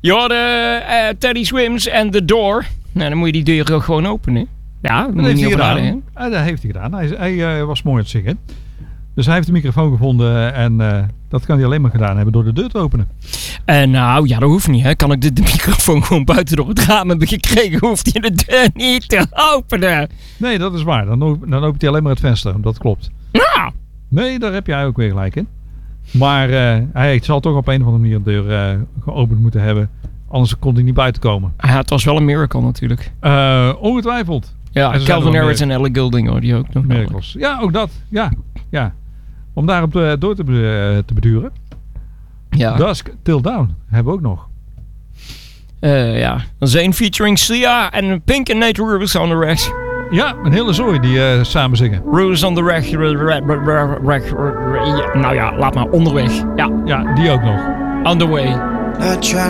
Je hoorde Teddy Swims en The Door. Nou, dan moet je die deur gewoon openen. Ja, dat moet je niet over nadenken. Dat heeft hij gedaan. Hij was mooi aan het zingen. Dus hij heeft de microfoon gevonden en dat kan hij alleen maar gedaan hebben door de deur te openen. Nou ja, dat hoeft niet. Hè. Kan ik de microfoon gewoon buiten door het raam hebben gekregen, hoeft hij de deur niet te openen. Nee, dat is waar. Dan opent hij alleen maar het venster. Dat klopt. Nou. Nee, daar heb jij ook weer gelijk in. Maar hij zal toch op een of andere manier de deur geopend moeten hebben. Anders kon hij niet buiten komen. Ja, het was wel een miracle natuurlijk. Ongetwijfeld. Ja, Calvin Harris en Ellie Goulding hoor, die ook nog. Miracles. Ja, ook dat. Ja. Om daarop door te beduren. Ja. Dusk Till Dawn hebben we ook nog. Ja. Zayn featuring Sia en Pink en Nate Rules on the Reg. Ja, een hele zooi die samen zingen. Rules on the Reg. Nou ja, laat maar. Onderweg. Ja. Ja, die ook nog. On the way. I tried